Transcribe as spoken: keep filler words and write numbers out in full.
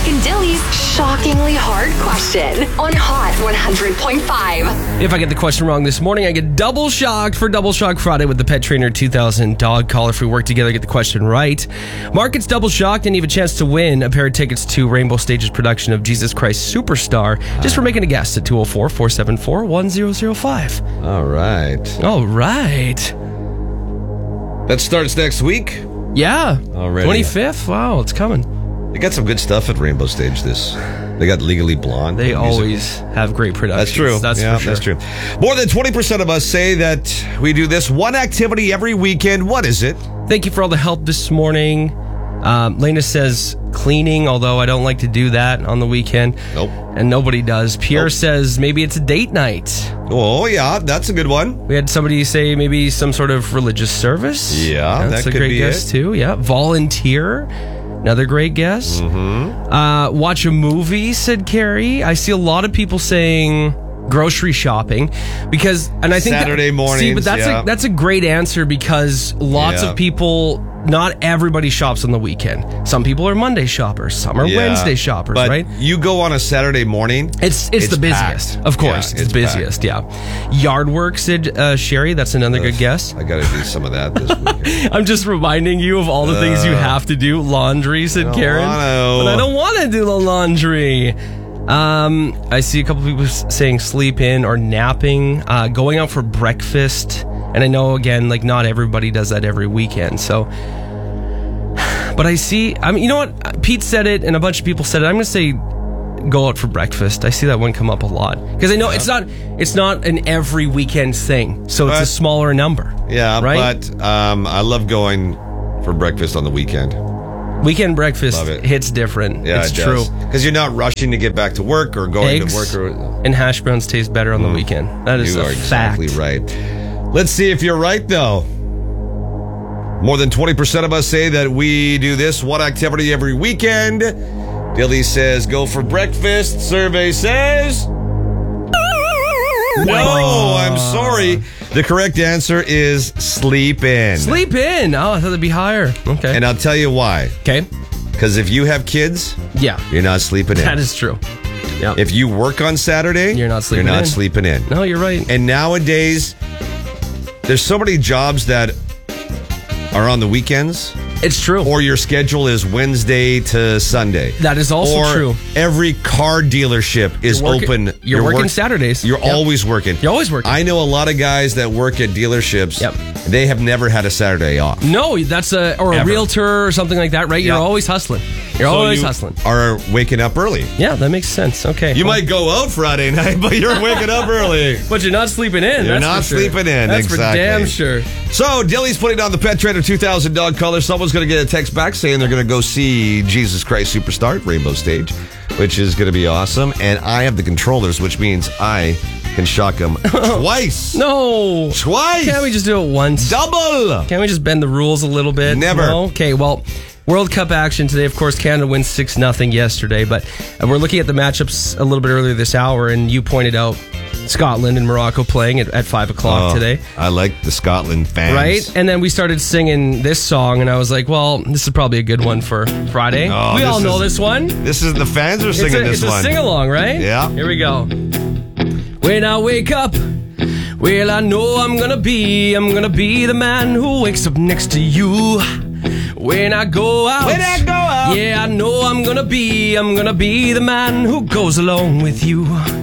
Brooke and Dilly's shockingly hard question on Hot one hundred point five. If I get the question wrong this morning, I get double shocked for Double Shock Friday with the Pet Trainer two thousand dog collar. If we work together, get the question right. Mark gets double shocked and you have a chance to win a pair of tickets to Rainbow Stage's production of Jesus Christ Superstar just for making a guess at two oh four, four seven four, one zero zero five. All right. All right. That starts next week. Yeah. Already. twenty-fifth. Wow, it's coming. They got some good stuff at Rainbow Stage. This, they got Legally Blonde. They music. always have great productions. That's true. That's yeah, for sure. That's true. More than twenty percent of us say that we do this one activity every weekend. What is it? Thank you for all the help this morning. Um, Lena says cleaning, although I don't like to do that on the weekend. Nope. And nobody does. Pierre Nope. says maybe it's a date night. Oh, yeah, that's a good one. We had somebody say maybe some sort of religious service. Yeah, that's that a could great be guess it. too. Yeah, volunteer, another great guess. Mm-hmm. Uh, watch a movie, said Carrie. I see a lot of people saying grocery shopping because, and I think Saturday that, mornings. See, but that's yeah. a that's a great answer because lots Yeah. of people. Not everybody shops on the weekend. Some people are Monday shoppers. Some are Yeah. Wednesday shoppers, but right? you go on a Saturday morning. It's it's, It's the busiest, packed. of course. Yeah, it's, it's busiest, yeah. Yard work, said uh, Sherry. That's another good guess. I got to do some of that this weekend. I'm just reminding you of all the things you have to do. Laundry, said don't Karen. wanna. But I don't want to do the laundry. Um, I see a couple people s- saying sleep in or napping, uh, going out for breakfast. And I know, again, like not everybody does that every weekend. So, but I see, I mean, you know what? Pete said it and a bunch of people said it. I'm going to say go out for breakfast. I see that one come up a lot because I know it's not it's not an every weekend thing. So it's But- a smaller number. Yeah, Right? but um, I love going for breakfast on the weekend. Weekend breakfast Love it. hits different. Yeah, it's it true. Because you're not rushing to get back to work or going Eggs to work. Or and hash browns taste better on the weekend. That is You a are fact. exactly right. Let's see if you're right, though. More than twenty percent of us say that we do this one activity every weekend. Dilly says go for breakfast. Survey says no, I'm sorry. The correct answer is sleep in. Sleep in. Oh, I thought it'd be higher. Okay. And I'll tell you why. okay. Because if you have kids, Yeah. you're not sleeping in. That is true. Yeah. If you work on Saturday, You're not sleeping You're not in. sleeping in. no, you're right. And nowadays, there's so many jobs that are on the weekends, It's true. or your schedule is Wednesday to Sunday. That is also or true. Every car dealership is You're working- open. you're working work- Saturdays. You're Yep. always working. You're always working. I know a lot of guys that work at dealerships. Yep. They have never had a Saturday off. no, that's a or a Ever. realtor or something like that, right? You're Yeah. always hustling. You're So always you hustling. Are waking up early. Yeah, that makes sense. Okay. You Well, might go out Friday night, but you're waking up early. but you're not sleeping in. You're that's not for sure. sleeping in, That's exactly. for damn sure. So, Dilly's putting on the Pet Trainer two thousand dog collar. Someone's going to get a text back saying they're going to go see Jesus Christ Superstar at Rainbow Stage, which is going to be awesome. And I have the controllers, which means I can shock them twice. No. Twice. Can't we just do it once? Double. Can't we just bend the rules a little bit? Never. No? Okay, well, World Cup action today. Of course, Canada wins six nothing yesterday, but uh, we're looking at the matchups a little bit earlier this hour, and you pointed out Scotland and Morocco playing at, at five o'clock Oh, today. I like the Scotland fans. Right? And then we started singing this song, and I was like, well, this is probably a good one for Friday. Oh, we this all know is- this one. This is the fans are singing it's a, this it's one. a sing-along, right? Yeah. Here we go. When I wake up, well, I know I'm gonna be, I'm gonna be the man who wakes up next to you. When I go out, When I go out. yeah, I know I'm gonna be, I'm gonna be the man who goes along with you.